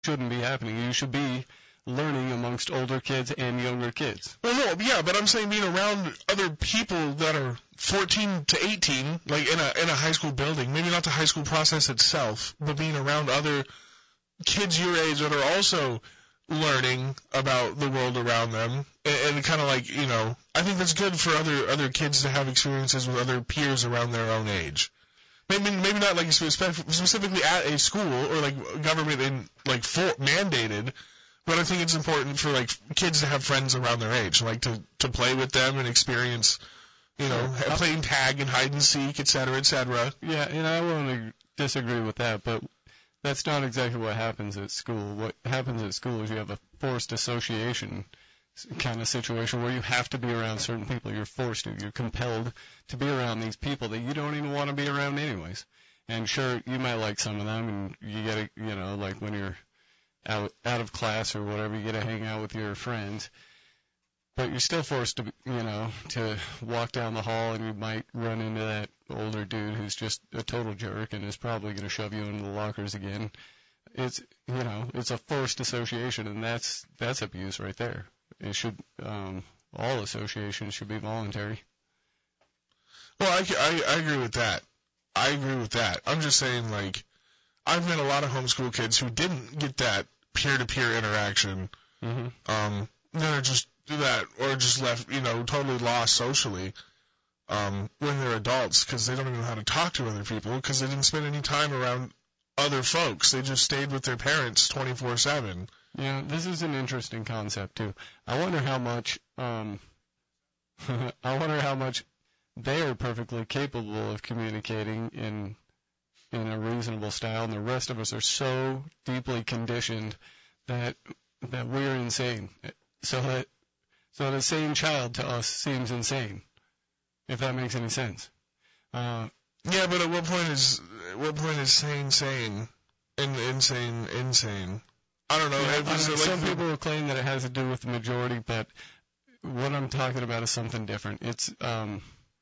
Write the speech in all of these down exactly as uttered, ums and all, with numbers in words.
shouldn't be happening. You should be learning amongst older kids and younger kids. Well, no, yeah, but I'm saying being around other people that are fourteen to eighteen, like in a in a high school building, maybe not the high school process itself, but being around other kids your age that are also learning about the world around them, and, and kind of like, you know, I think that's good for other other kids to have experiences with other peers around their own age. Maybe maybe not like specifically at a school or like government in like for, mandated. But I think it's important for like kids to have friends around their age, like to, to play with them and experience, you know, playing tag and hide and seek, et cetera, et cetera. Yeah, and I won't disagree with that, but that's not exactly what happens at school. What happens at school is you have a forced association kind of situation where you have to be around certain people. You're forced to. You're compelled to be around these people that you don't even want to be around anyways. And sure, you might like some of them, and you get to, you know, like when you're out out of class or whatever, you get to hang out with your friends, but you're still forced to, you know, to walk down the hall, and you might run into that older dude who's just a total jerk and is probably going to shove you into the lockers again. It's, you know, it's a forced association, and that's that's abuse right there. It should, um, all associations should be voluntary. Well, I, I, I agree with that. I agree with that. I'm just saying, like, I've met a lot of homeschool kids who didn't get that peer-to-peer interaction, mm-hmm. um, that are just do that or just left, you know, totally lost socially, um, when they're adults because they don't even know how to talk to other people because they didn't spend any time around other folks. They just stayed with their parents twenty-four seven. Yeah, this is an interesting concept too. I wonder how much, um, I wonder how much they are perfectly capable of communicating in in a reasonable style, and the rest of us are so deeply conditioned that that we're insane. So that so that a sane child to us seems insane, if that makes any sense. Uh, yeah, but at what point is at what point is sane sane and insane insane? I don't know. Yeah, it was I mean, like some people will claim that it has to do with the majority, but what I'm talking about is something different. It's um,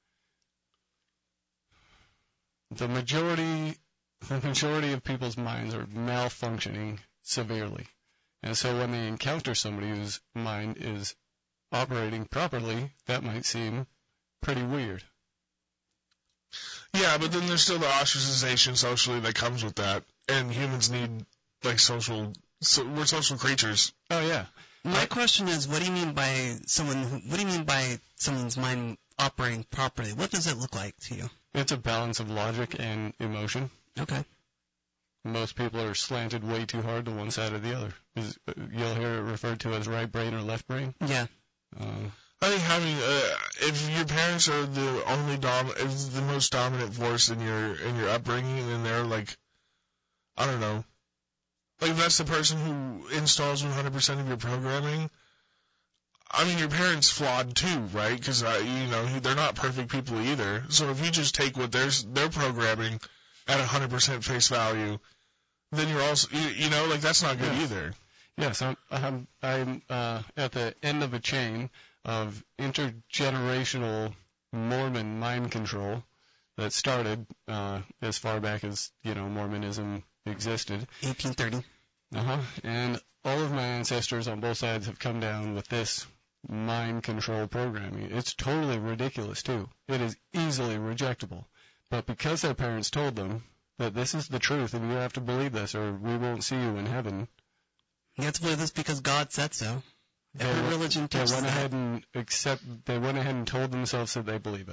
the majority. The majority of people's minds are malfunctioning severely. And so when they encounter somebody whose mind is operating properly, that might seem pretty weird. Yeah, but then there's still the ostracization socially that comes with that. And humans need, like, social... So we're social creatures. Oh, yeah. My I, question is, what do you mean by someone... Who, what do you mean by someone's mind operating properly? What does it look like to you? It's a balance of logic and emotion. Okay. Most people are slanted way too hard to one side or the other. You'll hear it referred to as right brain or left brain. Yeah. Uh, I think having, uh, if your parents are the only dom, is the most dominant force in your in your upbringing, and they're like, I don't know, like if that's the person who installs one hundred percent of your programming. I mean, your parents flawed too, right? Because uh, you know they're not perfect people either. So if you just take what they're they're programming at one hundred percent face value, then you're also, you, you know, like that's not good yes. either. Yes, I'm I'm, I'm uh, at the end of a chain of intergenerational Mormon mind control that started uh, as far back as, you know, Mormonism existed. eighteen thirty. Uh-huh. And all of my ancestors on both sides have come down with this mind control programming. It's totally ridiculous, too. It is easily rejectable. But because their parents told them that this is the truth and you have to believe this or we won't see you in heaven. You have to believe this because God said so. Every they, religion they teaches went that. ahead and accept. They went ahead and told themselves that they believe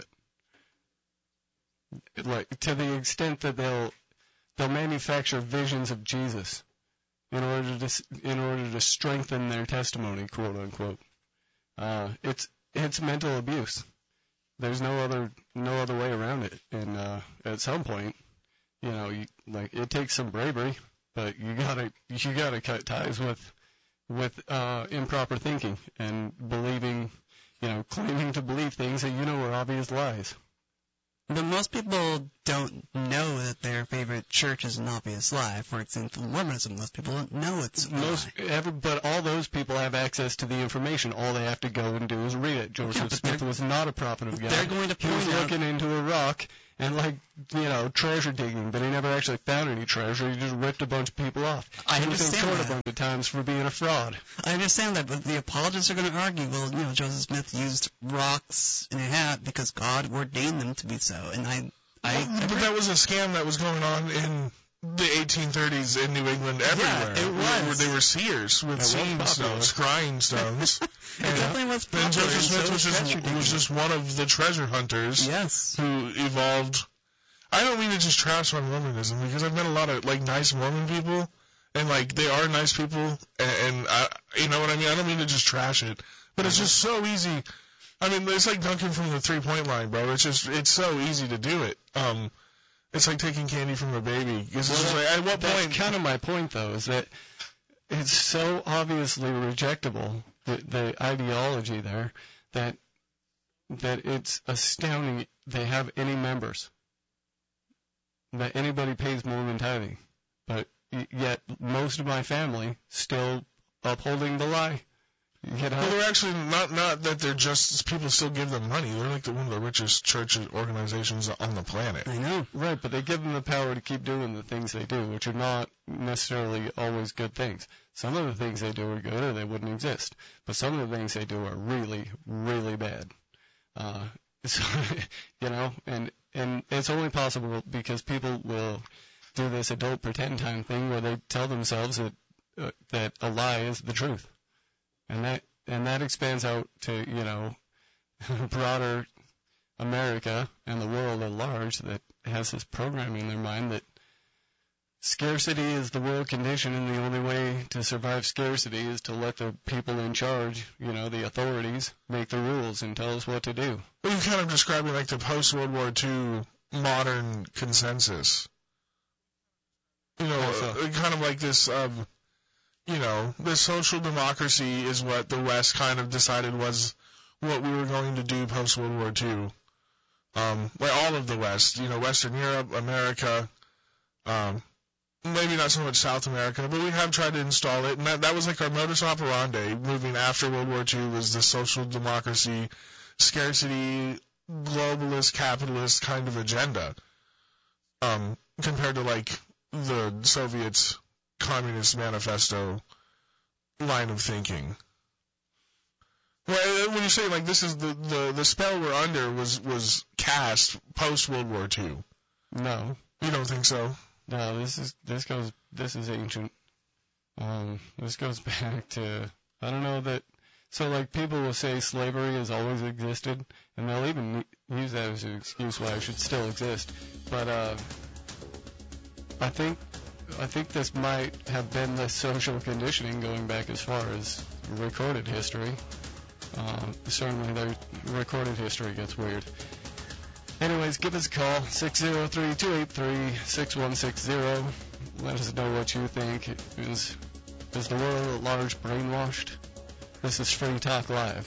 it. Like to the extent that they'll they'll manufacture visions of Jesus in order to in order to strengthen their testimony, quote unquote. Uh, it's it's mental abuse. There's no other no other way around it. And uh, at some point, you know, you, like it takes some bravery, but you gotta you gotta cut ties with with uh, improper thinking and believing, you know, claiming to believe things that you know are obvious lies. But most people don't know that their favorite church is an obvious lie. For example, Mormonism, most people don't know it's a most, lie. Every, but all those people have access to the information. All they have to go and do is read it. Joseph yeah, Smith was not a prophet of God. They're going to point He was out, looking into a rock, and like, you know, treasure digging, but he never actually found any treasure. He just ripped a bunch of people off. I He was in understand court that. a bunch of times for being a fraud. I understand that, but the apologists are going to argue, well, you know, Joseph Smith used rocks in a hat because God ordained them to be so, and I, I. But that was a scam that was going on in the eighteen thirties in New England everywhere. Yeah, it was. Where they were seers with It was seeing popular. stones, scrying stones. It definitely was popular. And Joseph and Smith so was just treasure digging. was just one of the treasure hunters Yes. who evolved. I don't mean to just trash on Mormonism because I've met a lot of like nice Mormon people, and like they are nice people, and, and I, you know what I mean. I don't mean to just trash it, but it's just so easy. I mean, it's like dunking from the three point line, bro. It's just it's so easy to do it. Um, it's like taking candy from a baby. It's Well, just like, at what That's point? kind of my point, though, is that it's so obviously rejectable, the, the ideology there, that that it's astounding they have any members, that anybody pays Mormon tithing, but y- yet most of my family still upholding the lie. You know? Well, they're actually not not that they're just people still give them money. They're like the, one of the richest church organizations on the planet. I know. Right, but they give them the power to keep doing the things they do, which are not necessarily always good things. Some of the things they do are good or they wouldn't exist, but some of the things they do are really, really bad. Uh, so, you know, and, and it's only possible because people will do this adult pretend time thing where they tell themselves that, uh, that a lie is the truth. And that, and that expands out to, you know, broader America and the world at large that has this programming in their mind that scarcity is the world condition, and the only way to survive scarcity is to let the people in charge, you know, the authorities, make the rules and tell us what to do. Well, you're kind of describing like the post-World War Two modern consensus. You know, How so? uh, kind of like this, um, you know, the social democracy is what the West kind of decided was what we were going to do post-World War Two. Um, like all of the West, you know, Western Europe, America, um, maybe not so much South America, but we have tried to install it, and that, that was like our modus operandi moving after World War Two was the social democracy, scarcity, globalist, capitalist kind of agenda, um, compared to like the Soviets' Communist Manifesto line of thinking. Well, when you say like this is the, the, the spell we're under was, was cast post World War Two. No, You don't think so? no, this is this goes this is ancient. Um, this goes back to I don't know that. So like people will say slavery has always existed, and they'll even use that as an excuse why it should still exist. But uh, I think I think this might have been the social conditioning going back as far as recorded history. Uh, certainly, their recorded history gets weird. Anyways, give us a call, six oh three, two eight three, six one six zero. Let us know what you think. Is, is the world at large brainwashed? This is Free Talk Live.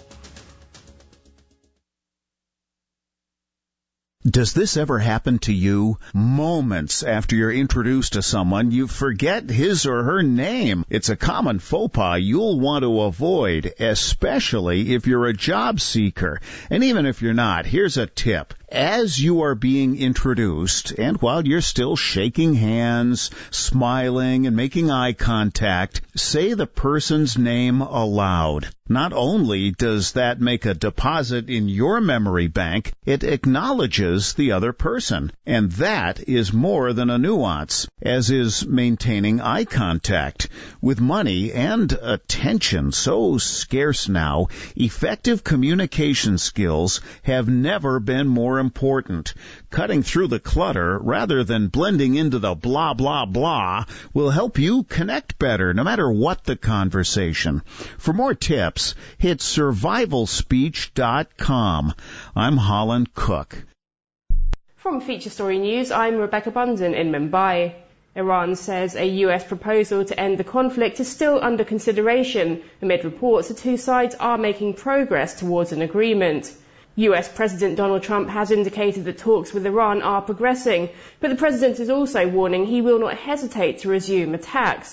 Does this ever happen to you? Moments after you're introduced to someone, you forget his or her name. It's a common faux pas you'll want to avoid, especially if you're a job seeker. And even if you're not, here's a tip. As you are being introduced, and while you're still shaking hands, smiling, and making eye contact, say the person's name aloud. Not only does that make a deposit in your memory bank, it acknowledges the other person. And that is more than a nuance, as is maintaining eye contact. With money and attention so scarce now, effective communication skills have never been more important. Cutting through the clutter rather than blending into the blah, blah, blah will help you connect better no matter what the conversation. For more tips, hit survival speech dot com. I'm Holland Cook. From Feature Story News, I'm Rebecca Bunsen in Mumbai. Iran says a U S proposal to end the conflict is still under consideration amid reports the two sides are making progress towards an agreement. U S President Donald Trump has indicated that talks with Iran are progressing, but the president is also warning he will not hesitate to resume attacks.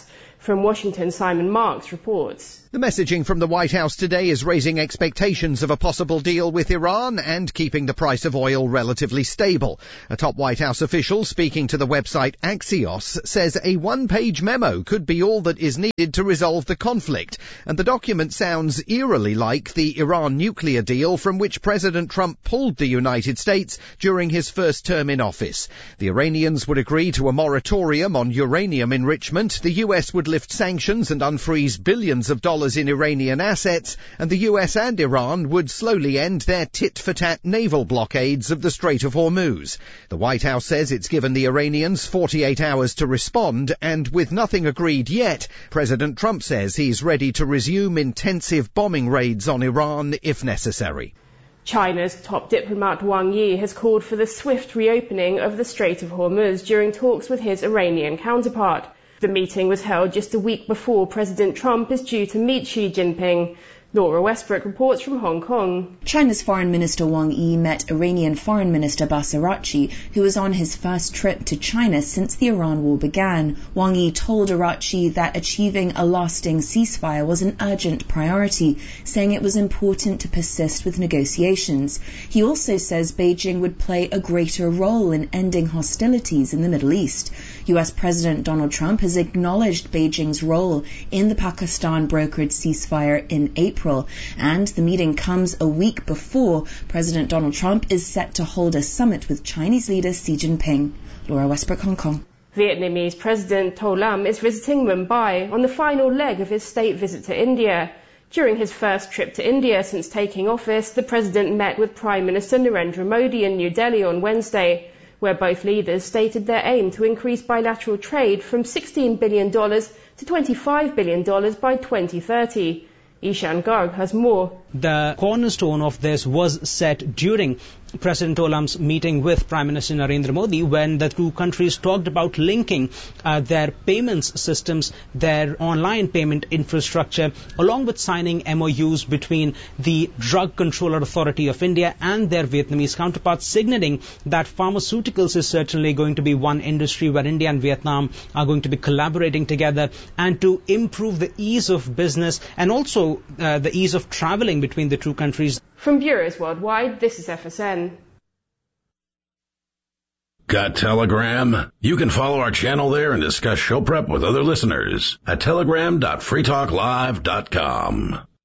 From Washington, Simon Marks reports. The messaging from the White House today is raising expectations of a possible deal with Iran and keeping the price of oil relatively stable. A top White House official speaking to the website Axios says a one-page memo could be all that is needed to resolve the conflict, and the document sounds eerily like the Iran nuclear deal from which President Trump pulled the United States during his first term in office. The Iranians would agree to a moratorium on uranium enrichment, the U S would lift sanctions and unfreeze billions of dollars in Iranian assets, and the U S and Iran would slowly end their tit-for-tat naval blockades of the Strait of Hormuz. The White House says it's given the Iranians forty-eight hours to respond, and with nothing agreed yet, President Trump says he's ready to resume intensive bombing raids on Iran if necessary. China's top diplomat Wang Yi has called for the swift reopening of the Strait of Hormuz during talks with his Iranian counterpart. The meeting was held just a week before President Trump is due to meet Xi Jinping. Laura Westbrook reports from Hong Kong. China's Foreign Minister Wang Yi met Iranian Foreign Minister Abbas Araghchi, who was on his first trip to China since the Iran war began. Wang Yi told Araghchi that achieving a lasting ceasefire was an urgent priority, saying it was important to persist with negotiations. He also says Beijing would play a greater role in ending hostilities in the Middle East. U S President Donald Trump has acknowledged Beijing's role in the Pakistan-brokered ceasefire in April, and the meeting comes a week before President Donald Trump is set to hold a summit with Chinese leader Xi Jinping. Laura Westbrook, Hong Kong. Vietnamese President To Lam is visiting Mumbai on the final leg of his state visit to India. During his first trip to India since taking office, the president met with Prime Minister Narendra Modi in New Delhi on Wednesday, where both leaders stated their aim to increase bilateral trade from sixteen billion dollars to twenty-five billion dollars by twenty thirty. Ishan Garg has more. The cornerstone of this was set during President To Lam's meeting with Prime Minister Narendra Modi, when the two countries talked about linking uh, their payments systems, their online payment infrastructure, along with signing M O Us between the Drug Controller Authority of India and their Vietnamese counterparts, signaling that pharmaceuticals is certainly going to be one industry where India and Vietnam are going to be collaborating together, and to improve the ease of business and also uh, the ease of traveling between the two countries. From bureaus worldwide, this is F S N. Got Telegram? You can follow our channel there and discuss show prep with other listeners at telegram dot free talk live dot com.